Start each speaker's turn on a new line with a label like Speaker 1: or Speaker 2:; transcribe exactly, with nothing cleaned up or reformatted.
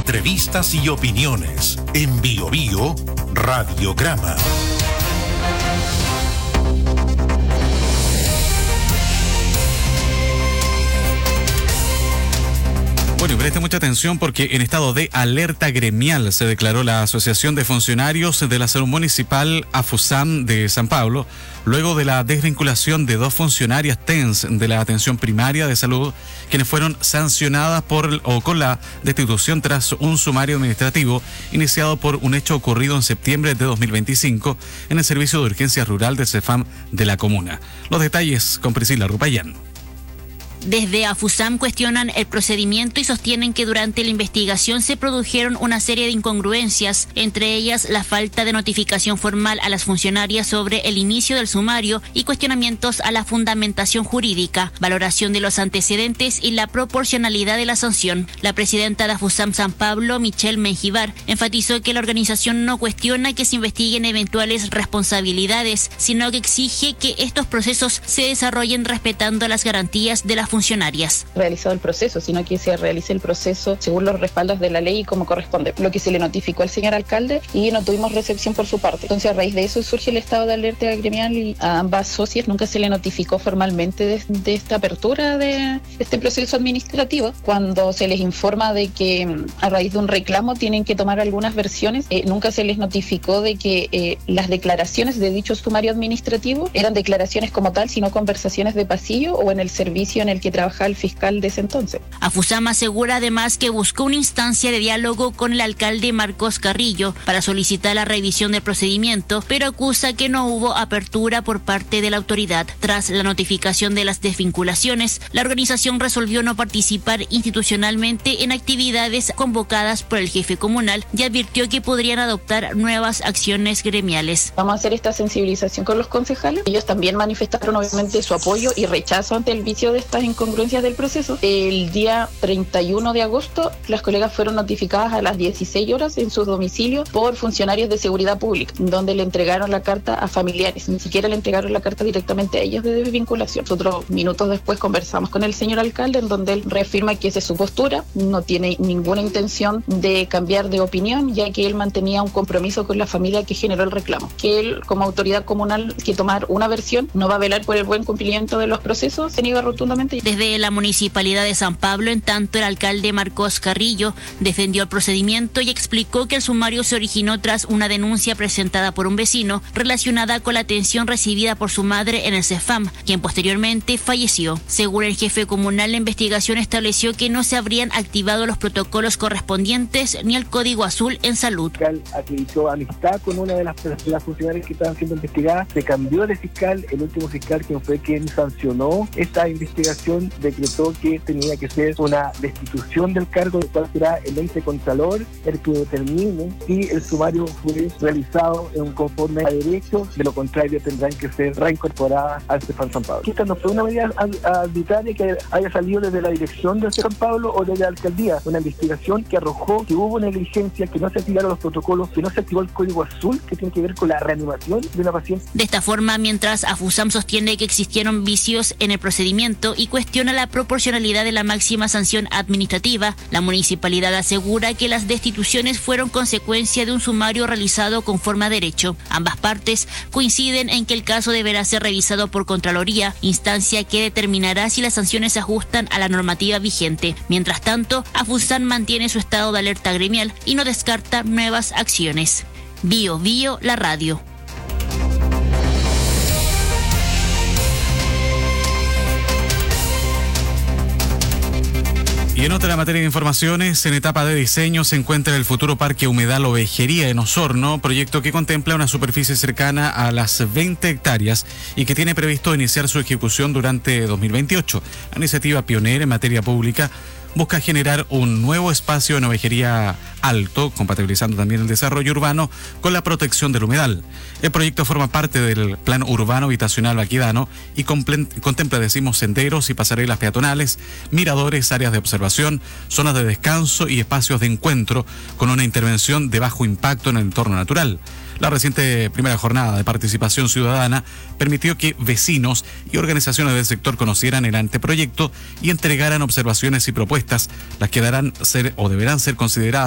Speaker 1: Entrevistas y opiniones en Bio Bio Radiograma.
Speaker 2: Bueno, y preste mucha atención porque en estado de alerta gremial se declaró la Asociación de Funcionarios de la Salud Municipal AFUSAM de San Pablo, luego de la desvinculación de dos funcionarias T E N S de la atención primaria de salud, quienes fueron sancionadas por o con la destitución tras un sumario administrativo iniciado por un hecho ocurrido en septiembre de dos mil veinticinco en el Servicio de Urgencia Rural del CEFAM de la comuna. Los detalles con Priscila Rupayán.
Speaker 3: Desde AFUSAM cuestionan el procedimiento y sostienen que durante la investigación se produjeron una serie de incongruencias, entre ellas la falta de notificación formal a las funcionarias sobre el inicio del sumario y cuestionamientos a la fundamentación jurídica, valoración de los antecedentes y la proporcionalidad de la sanción. La presidenta de AFUSAM San Pablo, Michelle Menjivar, enfatizó que la organización no cuestiona que se investiguen eventuales responsabilidades, sino que exige que estos procesos se desarrollen respetando las garantías de las funcionarias.
Speaker 4: Realizado el proceso, sino que se realice el proceso según los respaldos de la ley y como corresponde, lo que se le notificó al señor alcalde y no tuvimos recepción por su parte. Entonces a raíz de eso surge el estado de alerta gremial y a ambas socias nunca se le notificó formalmente de, de esta apertura de este proceso administrativo. Cuando se les informa de que a raíz de un reclamo tienen que tomar algunas versiones, eh, nunca se les notificó de que eh, las declaraciones de dicho sumario administrativo eran declaraciones como tal, sino conversaciones de pasillo o en el servicio en el que trabajaba el fiscal de ese entonces.
Speaker 3: AFUSAM asegura además que buscó una instancia de diálogo con el alcalde Marcos Carrillo para solicitar la revisión del procedimiento, pero acusa que no hubo apertura por parte de la autoridad. Tras la notificación de las desvinculaciones, la organización resolvió no participar institucionalmente en actividades convocadas por el jefe comunal y advirtió que podrían adoptar nuevas acciones gremiales.
Speaker 4: Vamos a hacer esta sensibilización con los concejales. Ellos también manifestaron obviamente su apoyo y rechazo ante el vicio de estas incongruencias del proceso. El día treinta y uno de agosto, las colegas fueron notificadas a las dieciséis horas en sus domicilios por funcionarios de seguridad pública, donde le entregaron la carta a familiares, ni siquiera le entregaron la carta directamente a ellos de desvinculación. Nosotros minutos después conversamos con el señor alcalde, en donde él reafirma que esa es su postura, no tiene ninguna intención de cambiar de opinión, ya que él mantenía un compromiso con la familia que generó el reclamo, que él como autoridad comunal que tomar una versión no va a velar por el buen cumplimiento de los procesos, se niega rotundamente.
Speaker 3: Desde la Municipalidad de San Pablo, en tanto, el alcalde Marcos Carrillo defendió el procedimiento y explicó que el sumario se originó tras una denuncia presentada por un vecino relacionada con la atención recibida por su madre en el CEFAM, quien posteriormente falleció. Según el jefe comunal, la investigación estableció que no se habrían activado los protocolos correspondientes ni el Código Azul en salud.
Speaker 5: El fiscal acreditó amistad con una de las, de las funcionarias que estaban siendo investigadas, se cambió de fiscal, el último fiscal quien fue quien sancionó esta investigación decretó que tenía que ser una destitución del cargo, del cual será el ente contralor el que determine si el sumario fue realizado en conforme a derecho, de lo contrario tendrán que ser reincorporadas al CEFAM San Pablo. Esta no fue una medida arbitraria que haya salido desde la dirección del San Pablo o desde la alcaldía, una investigación que arrojó que hubo negligencia, que no se activaron los protocolos, que no se activó el Código Azul, que tiene que ver con la reanimación de una paciente.
Speaker 3: De esta forma, mientras AFUSAM sostiene que existieron vicios en el procedimiento y cuestiona la proporcionalidad de la máxima sanción administrativa, la municipalidad asegura que las destituciones fueron consecuencia de un sumario realizado conforme a derecho. Ambas partes coinciden en que el caso deberá ser revisado por Contraloría, instancia que determinará si las sanciones se ajustan a la normativa vigente. Mientras tanto, AFUSAM mantiene su estado de alerta gremial y no descarta nuevas acciones. Bio Bio, la radio.
Speaker 2: Y en otra materia de informaciones, en etapa de diseño se encuentra el futuro Parque Humedal Ovejería en Osorno, proyecto que contempla una superficie cercana a las veinte hectáreas y que tiene previsto iniciar su ejecución durante dos mil veintiocho. La iniciativa pionera en materia pública busca generar un nuevo espacio en ovejería alto, compatibilizando también el desarrollo urbano con la protección del humedal. El proyecto forma parte del Plan Urbano Habitacional Baquedano y contempla, decimos, senderos y pasarelas peatonales, miradores, áreas de observación, zonas de descanso y espacios de encuentro con una intervención de bajo impacto en el entorno natural. La reciente primera jornada de participación ciudadana permitió que vecinos y organizaciones del sector conocieran el anteproyecto y entregaran observaciones y propuestas, las que darán ser o deberán ser consideradas